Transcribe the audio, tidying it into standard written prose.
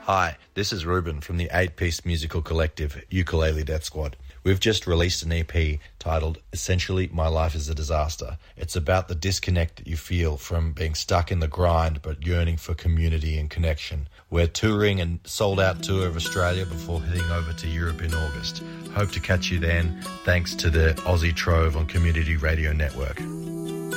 Hi, this is Ruben from the 8-piece musical collective Ukulele Death Squad. We've just released an EP titled Essentially My Life is a Disaster. It's about the disconnect that you feel from being stuck in the grind but yearning for community and connection. We're touring a sold-out tour of Australia before heading over to Europe in August. Hope to catch you then. Thanks to the Aussie Trove on Community Radio Network.